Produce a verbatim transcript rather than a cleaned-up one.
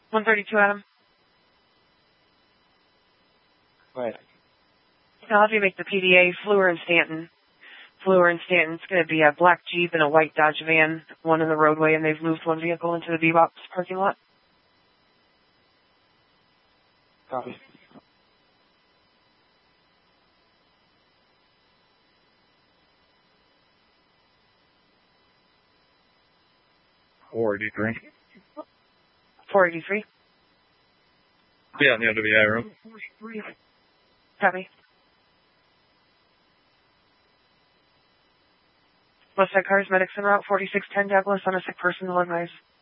one thirty-two, Adam. Right. I'll have you make the P D A, Fleur and Stanton. Fleur and Stanton. It's going to be a black Jeep and a white Dodge van, one in the roadway, and they've moved one vehicle into the Bebop's parking lot. Copy. four eighty-three. four eighty-three? Yeah, in the O W I room. Copy. Westside Cars, medics en route, forty-six ten Douglas on a sick person, advised.